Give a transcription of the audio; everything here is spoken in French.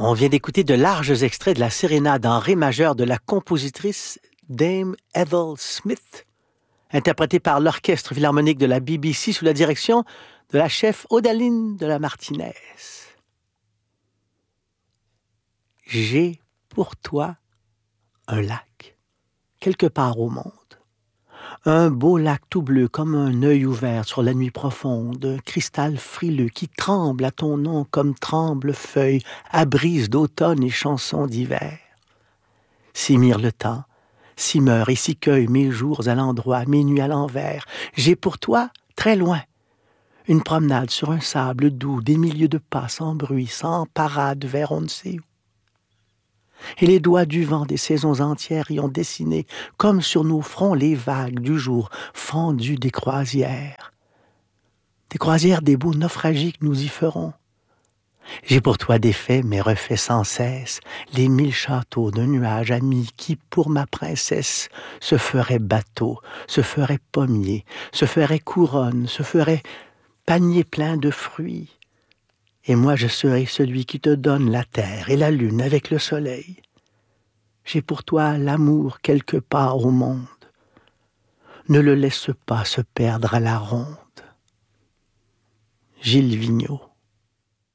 On vient d'écouter de larges extraits de la sérénade en ré majeur de la compositrice Dame Ethel Smith, interprétée par l'Orchestre philharmonique de la BBC sous la direction de la chef Odaline de la Martinez. J'ai pour toi un lac, quelque part au monde. Un beau lac tout bleu comme un œil ouvert sur la nuit profonde, un cristal frileux qui tremble à ton nom comme tremble feuille à brise d'automne et chansons d'hiver. Si mire le temps, si meurt et si cueille mes jours à l'endroit, mes nuits à l'envers, j'ai pour toi, très loin, une promenade sur un sable doux, des milieux de pas sans bruit, sans parade vers on ne sait où. Et les doigts du vent des saisons entières y ont dessiné, comme sur nos fronts, les vagues du jour fendues des croisières. Des croisières des beaux naufragés que nous y ferons. J'ai pour toi défait, mais refait sans cesse, les 1000 châteaux d'un nuage ami qui, pour ma princesse, se ferait bateau, se ferait pommier, se ferait couronne, se ferait panier plein de fruits. Et moi je serai celui qui te donne la terre et la lune avec le soleil. J'ai pour toi l'amour quelque part au monde. Ne le laisse pas se perdre à la ronde. Gilles Vigneault.